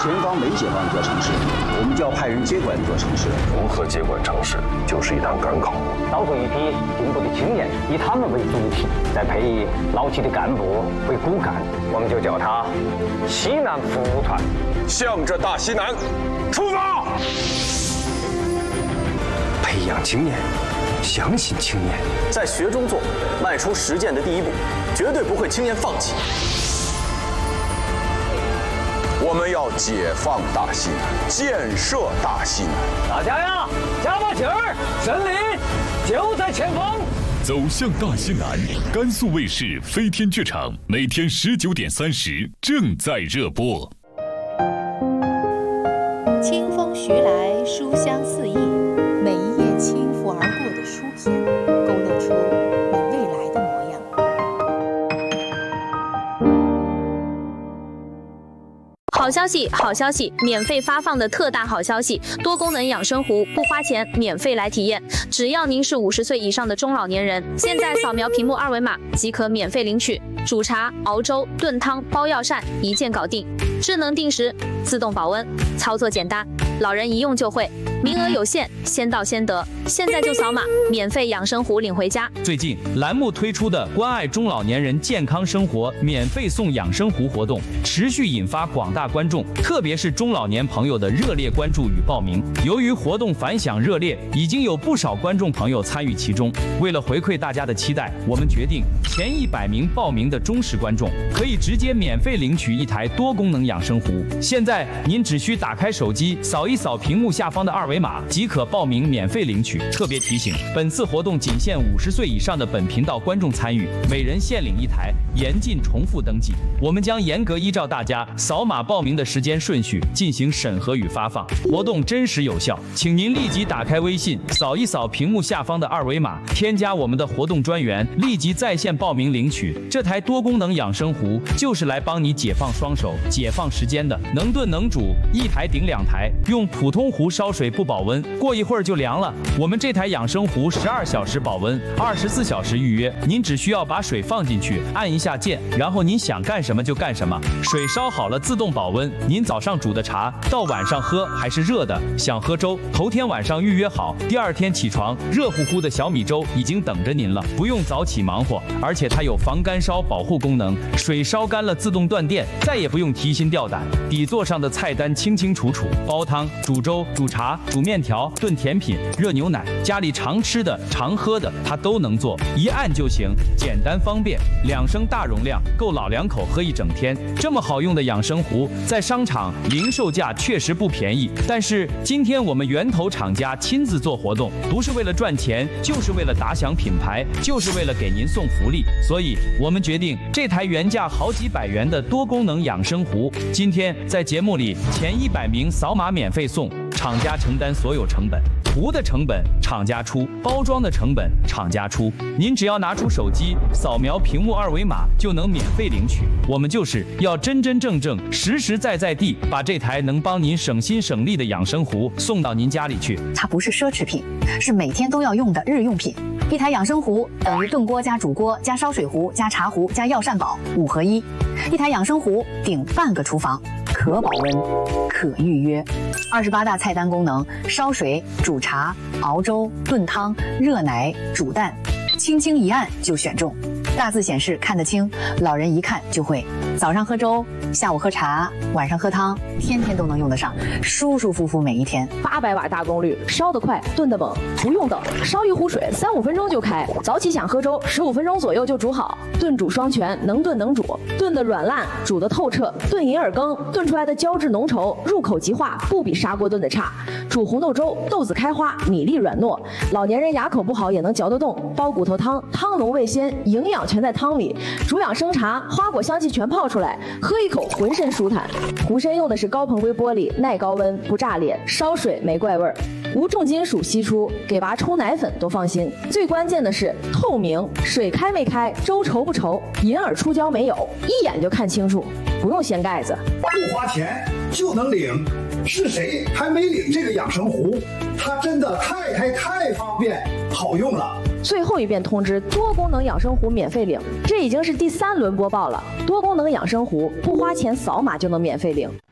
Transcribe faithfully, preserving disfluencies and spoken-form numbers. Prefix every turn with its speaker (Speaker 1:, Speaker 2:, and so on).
Speaker 1: 前方没解放一座城市，我们就要派人接管一座城市。
Speaker 2: 如何接管城市，就是一堂赶考。
Speaker 3: 招收一批进步的青年，以他们为主体，再配以老气的干部为骨干，我们就叫它西南服务团。
Speaker 2: 向着大西南出发！
Speaker 4: 培养青年，相信青年，
Speaker 5: 在学中做，迈出实践的第一步，绝对不会轻言放弃。
Speaker 2: 我们要解放大西南，建设大西南。
Speaker 3: 大家呀，加把劲儿，胜利就在前方。
Speaker 6: 走向大西南，甘肃卫视飞天剧场每天十九点三十正在热播。
Speaker 7: 清风徐来，书香四溢，每一页轻拂而过的书篇，勾勒出你未来的模样。
Speaker 8: 好消息，好消息！免费发放的特大好消息，多功能养生壶不花钱，免费来体验。只要您是五十岁以上的中老年人，现在扫描屏幕二维码即可免费领取。煮茶、熬粥、炖汤、包药膳，一键搞定。智能定时，自动保温，操作简单，老人一用就会。名额有限，先到先得，现在就扫码，免费养生壶领回家。
Speaker 9: 最近栏目推出的关爱中老年人健康生活免费送养生壶活动，持续引发广大观众，特别是中老年朋友的热烈关注与报名。由于活动反响热烈，已经有不少观众朋友参与其中。为了回馈大家的期待，我们决定前一百名报名的忠实观众可以直接免费领取一台多功能养生壶。现在您只需打开手机，扫一扫屏幕下方的二维码，即可报名免费领取。特别提醒，本次活动仅限五十岁以上的本频道观众参与，每人限领一台，严禁重复登记。我们将严格依照大家扫码报名的时间顺序进行审核与发放，活动真实有效，请您立即打开微信，扫一扫屏幕下方的二维码，添加我们的活动专员，立即在线报名领取。这台多功能养生壶就是来帮你解放双手、解放时间的，能炖能煮，一台顶两台，用普通壶烧水不保温，过一会儿就凉了。我们这台养生壶十二小时保温，二十四小时预约，您只需要把水放进去，按一下键，然后您想干什么就干什么，水烧好了自动保温。您早上煮的茶到晚上喝还是热的，想喝粥，头天晚上预约好，第二天起床，热乎乎的小米粥已经等着您了，不用早起忙活，而且它有防干烧保护功能，水烧干了自动断电，再也不用提心吊胆。底座上的菜单清清楚楚，煲汤、煮粥、煮茶、煮面条、炖甜品、热牛奶，家里常吃的、常喝的，它都能做，一按就行，简单方便。两升大容量，够老两口喝一整天。这么好用的养生壶，在商场零售价确实不便宜，但是今天我们源头厂家亲自做活动，不是为了赚钱，就是为了打响品牌，就是为了给您送福利。所以我们决定，这台原价好几百元的多功能养生壶，今天在节目里前一百名扫码免费送，厂家承担所有成本。壶的成本厂家出，包装的成本厂家出，您只要拿出手机扫描屏幕二维码就能免费领取。我们就是要真真正正实实在在地把这台能帮您省心省力的养生壶送到您家里去。
Speaker 10: 它不是奢侈品，是每天都要用的日用品。一台养生壶等于炖锅加煮锅加烧水壶加茶壶加药膳宝五合一，一台养生壶顶半个厨房，可保温可预约。二十八大菜单功能：烧水、煮茶、熬粥、炖汤、热奶、煮蛋，轻轻一按就选中。大字显示看得清，老人一看就会。早上喝粥，下午喝茶，晚上喝汤，天天都能用得上，舒舒服服每一天。
Speaker 11: 八百瓦大功率，烧得快，炖得猛，不用等，烧一壶水三五分钟就开。早起想喝粥，十五分钟左右就煮好。炖煮双全，能炖能煮，炖得软烂，煮得透彻。炖银耳羹，炖出来的胶质浓稠，入口即化，不比砂锅炖的差。煮红豆粥，豆子开花，米粒软糯，老年人牙口不好也能嚼得动。煲骨头汤，汤浓味鲜，营养全在汤里。煮养生茶，花果香气全泡出来，喝一口浑身舒坦。壶身用的是高硼硅玻璃，耐高温，不炸裂，烧水没怪味儿，无重金属析出，给娃冲奶粉都放心。最关键的是透明，水开没开，粥稠不稠，银耳出胶没有，一眼就看清楚，不用掀盖子，
Speaker 12: 不花钱就能领。是谁还没领这个养生壶？它真的太太太方便好用了。
Speaker 11: 最后一遍通知，多功能养生壶免费领，这已经是第三轮播报了。多功能养生壶不花钱，扫码就能免费领。